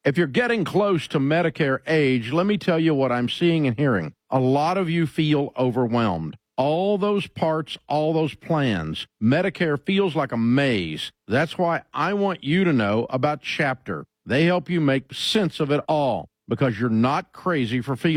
If you're getting close to Medicare age, let me tell you what I'm seeing and hearing. A lot of you feel overwhelmed. All those parts, all those plans. Medicare feels like a maze. That's why I want you to know about Chapter. They help you make sense of it all because you're not crazy for feeling